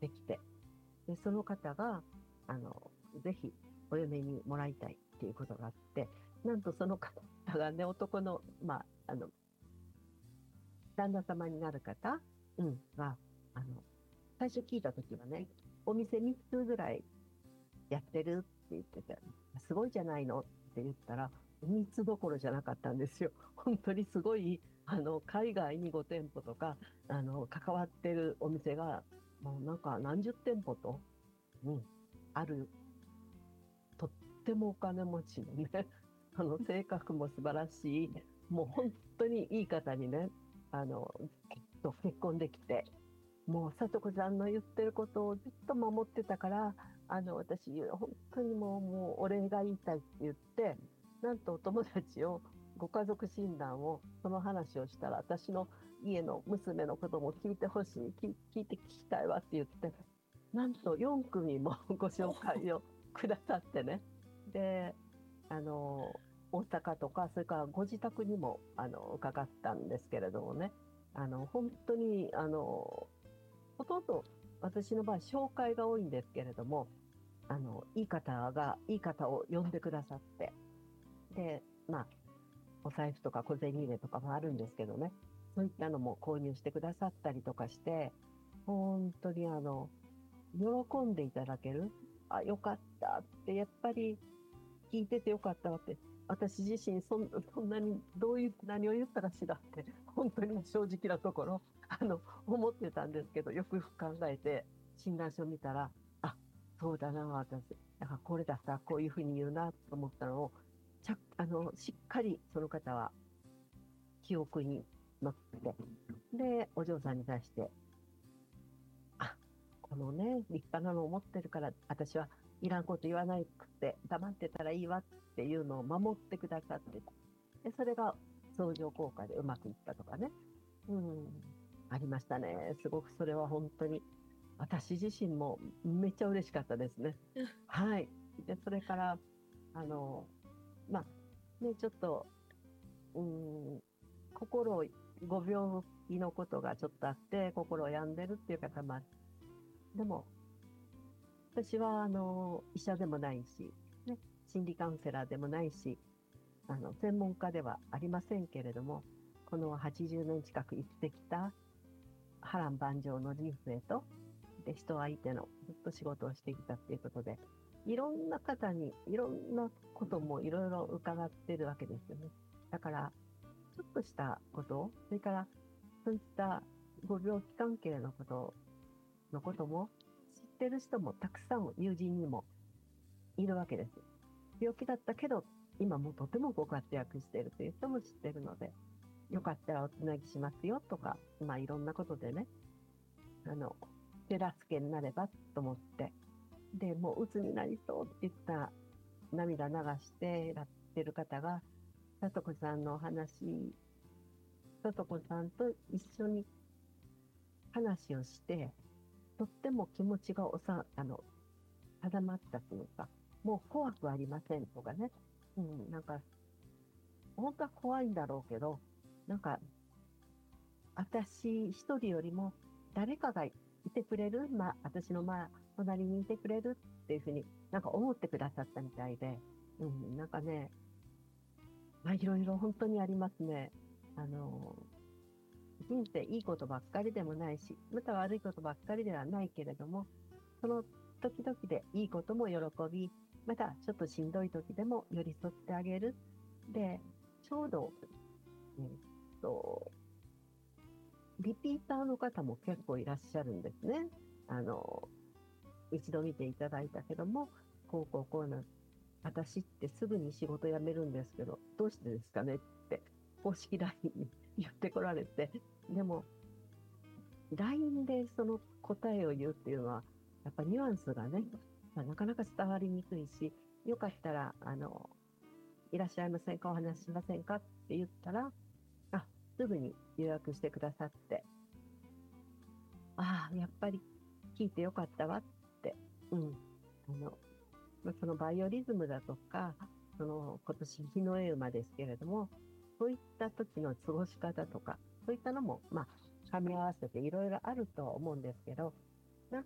ってきて、で、その方が、ぜひお嫁にもらいたいっていうことがあって、なんとその方がね、男の、旦那様になる方、は、あの、最初聞いたときはね、お店3つぐらいやってるって言ってて、すごいじゃないのって言ったら、3つどころじゃなかったんですよ。本当にすごい、海外に5店舗とか、関わってるお店が、もうなんか何十店舗と、ある、とってもお金持ちのね、性格も素晴らしい、もう本当にいい方にね、結婚できて、もう、さとこさんの言ってることをずっと守ってたから、私、本当にもう、お礼が言いたいって言って、なんとお友達を、ご家族診断を、その話をしたら、私の家の娘のことも聞いてほしい、聞いて聞きたいわって言って、なんと4組もご紹介をくださってね。で、大阪とか、それからご自宅にも、伺ったんですけれどもね。本当に、ほとんど私の場合、紹介が多いんですけれども、いい方を呼んでくださって、で、お財布とか小銭入れとかもあるんですけどね、そういったのも購入してくださったりとかして、本当に喜んでいただける、あ、よかったって、やっぱり聞いててよかったわって、私自身そんなに何を言ったかしらって、本当に正直なところ、思ってたんですけど、よくよく考えて、診断書を見たら、あ、そうだな、私。だからこれだったらこういうふうに言うなと思ったのを、しっかりその方は記憶に乗って、で、お嬢さんに対して、あ、このね、立派なのを持ってるから、私はいらんこと言わないくて、黙ってたらいいわっていうのを守ってくださってた。で、それが相乗効果でうまくいったとかね。うん、ありましたね。すごくそれは本当に、私自身もめっちゃ嬉しかったですね。はい。で、それから、あの、まちょっと、うん、心を、ご病気のことがちょっとあって、心を病んでるっていう方もでも、私は、医者でもないし、ね、心理カウンセラーでもないし、専門家ではありませんけれども、この80年近く生きてきた波乱万丈の人生と、で、人相手のずっと仕事をしてきたっていうことで、いろんな方にいろんなこともいろいろ伺ってるわけですよね。だから、ちょっとしたことを、それから、そういったご病気関係のことも知ってる人もたくさん友人にもいるわけです。病気だったけど、今もとてもご活躍しているという人も知ってるので、よかったらおつなぎしますよとか、いろんなことでね、あの、手助けになればと思って、で、もう鬱になりそうって言った涙流してやってる方が、さとこさんのお話、さとこさんと一緒に話をして、とっても気持ちが定まったというか、もう怖くありませんとかね。なんか、本当は怖いんだろうけど、なんか、私一人よりも誰かがいてくれる、私の隣にいてくれるっていうふうになんか思ってくださったみたいで、なんかね、いろいろ本当にありますね。あの、人生いいことばっかりでもないし、また悪いことばっかりではないけれども、その時々でいいことも喜び、またちょっとしんどい時でも寄り添ってあげる。で、ちょうど、えっと、リピーターの方も結構いらっしゃるんですね。あの、一度見ていただいたけども、こうな、私ってすぐに仕事辞めるんですけど、どうしてですかねって、公式 LINE に言ってこられて、でも、LINE でその答えを言うっていうのは、やっぱニュアンスがね、なかなか伝わりにくいし、よかったら、いらっしゃいませんか、お話ししませんかって言ったら、あ、すぐに予約してくださって、ああ、やっぱり聞いてよかったわって、うん。そのバイオリズムだとか、今年日の絵馬ですけれども、そういった時の過ごし方とか、そういったのも、噛み合わせていろいろあるとは思うんですけど、